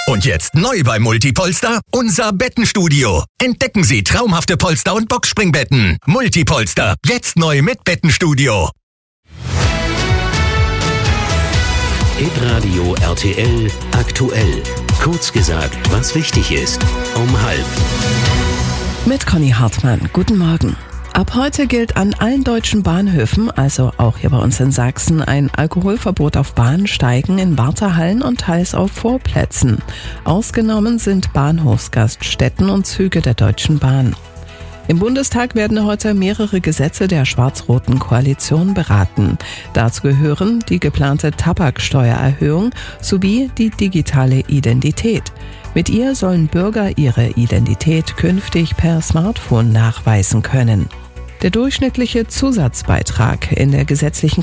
Und jetzt neu bei Multipolster, unser Bettenstudio. Entdecken Sie traumhafte Polster- und Boxspringbetten. Multipolster, jetzt neu mit Bettenstudio. Hitradio RTL aktuell. Kurz gesagt, was wichtig ist. Um 12:30. Mit Conny Hartmann. Guten Morgen. Ab heute gilt an allen deutschen Bahnhöfen, also auch hier bei uns in Sachsen, ein Alkoholverbot auf Bahnsteigen, in Wartehallen und teils auf Vorplätzen. Ausgenommen sind Bahnhofsgaststätten und Züge der Deutschen Bahn. Im Bundestag werden heute mehrere Gesetze der schwarz-roten Koalition beraten. Dazu gehören die geplante Tabaksteuererhöhung sowie die digitale Identität. Mit ihr sollen Bürger ihre Identität künftig per Smartphone nachweisen können. Der durchschnittliche Zusatzbeitrag in der gesetzlichen